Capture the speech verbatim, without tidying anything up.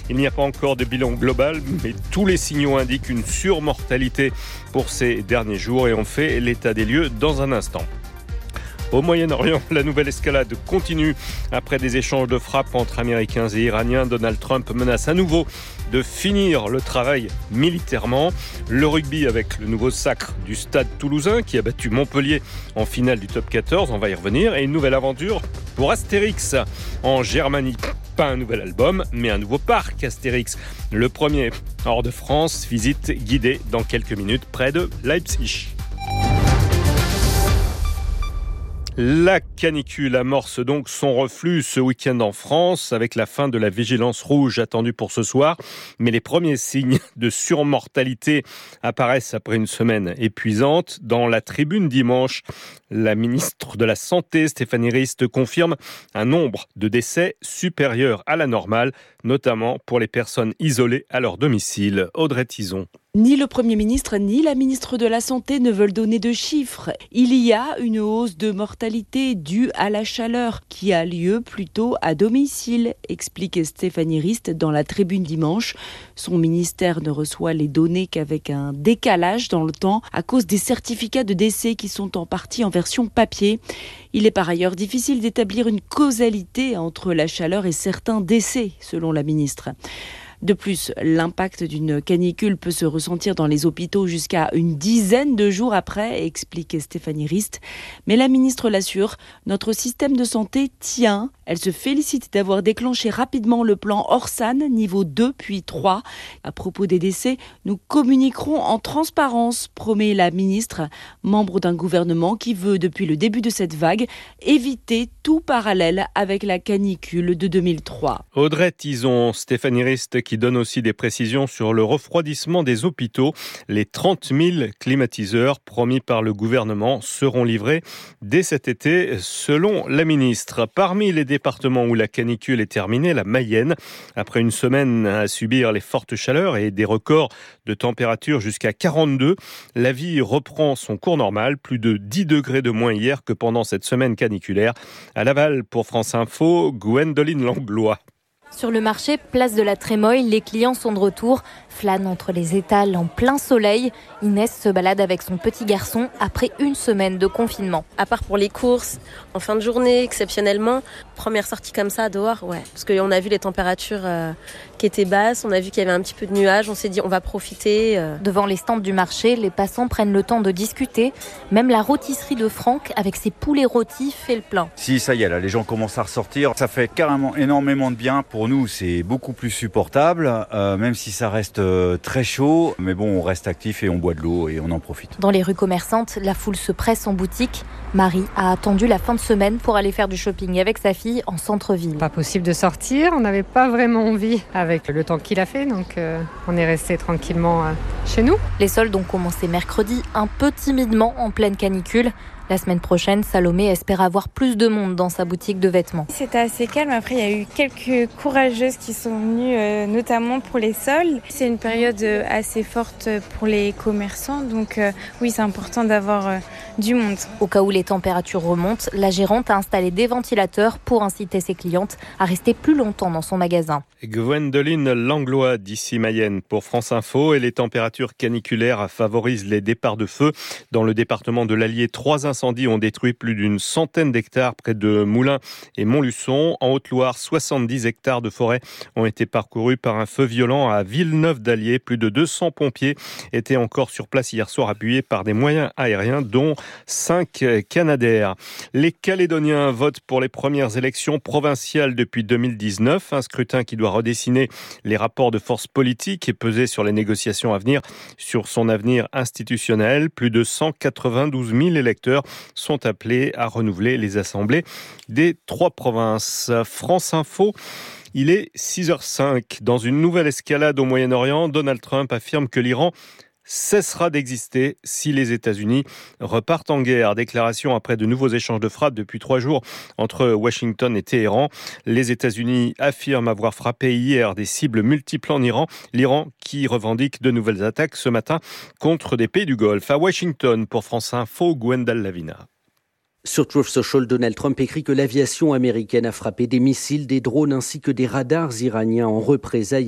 Il n'y a pas encore de bilan global, mais tous les signaux indiquent une surmortalité pour ces derniers jours et on fait l'état des lieux dans un instant. Au Moyen-Orient, la nouvelle escalade continue. Après des échanges de frappes entre Américains et Iraniens, Donald Trump menace à nouveau de finir le travail militairement. Le rugby avec le nouveau sacre du Stade Toulousain qui a battu Montpellier en finale du top quatorze, on va y revenir. Et une nouvelle aventure pour Astérix en Germanie. Pas un nouvel album, mais un nouveau parc Astérix. Le premier hors de France, visite guidée dans quelques minutes près de Leipzig. La canicule amorce donc son reflux ce week-end en France avec la fin de la vigilance rouge attendue pour ce soir. Mais les premiers signes de surmortalité apparaissent après une semaine épuisante. Dans la tribune dimanche, la ministre de la Santé, Stéphanie Rist, confirme un nombre de décès supérieur à la normale, notamment pour les personnes isolées à leur domicile. Audrey Tizon. Ni le Premier ministre ni la ministre de la Santé ne veulent donner de chiffres. Il y a une hausse de mortalité due à la chaleur qui a lieu plutôt à domicile, explique Stéphanie Rist dans la tribune dimanche. Son ministère ne reçoit les données qu'avec un décalage dans le temps à cause des certificats de décès qui sont en partie en version papier. Il est par ailleurs difficile d'établir une causalité entre la chaleur et certains décès, selon la ministre. De plus, l'impact d'une canicule peut se ressentir dans les hôpitaux jusqu'à une dizaine de jours après, explique Stéphanie Rist. Mais la ministre l'assure, notre système de santé tient. Elle se félicite d'avoir déclenché rapidement le plan Orsan, niveau deux puis trois. À propos des décès, nous communiquerons en transparence, promet la ministre, membre d'un gouvernement qui veut, depuis le début de cette vague, éviter tout parallèle avec la canicule de deux mille trois. Audrey Tizon, Stéphanie Rist qui donne aussi des précisions sur le refroidissement des hôpitaux. Les trente mille climatiseurs promis par le gouvernement seront livrés dès cet été, selon la ministre. Parmi les départements où la canicule est terminée, la Mayenne, après une semaine à subir les fortes chaleurs et des records de température jusqu'à quarante-deux, la vie reprend son cours normal, plus de dix degrés de moins hier que pendant cette semaine caniculaire. À Laval, pour France Info, Gwendoline Langlois. Sur le marché, place de la Trémoille, les clients sont de retour, flânent entre les étals en plein soleil. Inès se balade avec son petit garçon après une semaine de confinement. À part pour les courses, en fin de journée, exceptionnellement, première sortie comme ça dehors, ouais. Parce qu'on a vu les températures euh, qui étaient basses, on a vu qu'il y avait un petit peu de nuages, on s'est dit on va profiter. Euh. Devant les stands du marché, les passants prennent le temps de discuter. Même la rôtisserie de Franck, avec ses poulets rôtis, fait le plein. Si, ça y est, là, les gens commencent à ressortir. Ça fait carrément énormément de bien. Pour nous, c'est beaucoup plus supportable, euh, même si ça reste euh, très chaud. Mais bon, on reste actif et on boit de l'eau et on en profite. Dans les rues commerçantes, la foule se presse en boutique. Marie a attendu la fin de semaine pour aller faire du shopping avec sa fille en centre-ville. Pas possible de sortir, on n'avait pas vraiment envie avec le temps qu'il a fait, donc euh, on est resté tranquillement euh, chez nous. Les soldes ont commencé mercredi, un peu timidement en pleine canicule. La semaine prochaine, Salomé espère avoir plus de monde dans sa boutique de vêtements. C'était assez calme. Après, il y a eu quelques courageuses qui sont venues, euh, notamment pour les soldes. C'est une période assez forte pour les commerçants. Donc euh, oui, c'est important d'avoir euh, du monde. Au cas où les températures remontent, la gérante a installé des ventilateurs pour inciter ses clientes à rester plus longtemps dans son magasin. Gwendoline Langlois d'ici Mayenne pour France Info. Et les températures caniculaires favorisent les départs de feu. Dans le département de l'Allier, trois incendies ont détruit plus d'une centaine d'hectares près de Moulins et Montluçon. En Haute-Loire, soixante-dix hectares de forêt ont été parcourus par un feu violent à Villeneuve-d'Allier. Plus de deux cents pompiers étaient encore sur place hier soir, appuyés par des moyens aériens, dont cinq Canadair. Les Calédoniens votent pour les premières élections provinciales depuis deux mille dix-neuf. Un scrutin qui doit redessiner les rapports de force politiques et peser sur les négociations à venir, sur son avenir institutionnel. Plus de cent quatre-vingt-douze mille électeurs sont appelés à renouveler les assemblées des trois provinces. France Info. Il est six heures cinq. Dans une nouvelle escalade au Moyen-Orient, Donald Trump affirme que l'Iran cessera d'exister si les États-Unis repartent en guerre. Déclaration après de nouveaux échanges de frappes depuis trois jours entre Washington et Téhéran. Les États-Unis affirment avoir frappé hier des cibles multiples en Iran. L'Iran qui revendique de nouvelles attaques ce matin contre des pays du Golfe. À Washington, pour France Info, Gwendal Lavina. Sur Truth Social, Donald Trump écrit que l'aviation américaine a frappé des missiles, des drones ainsi que des radars iraniens en représailles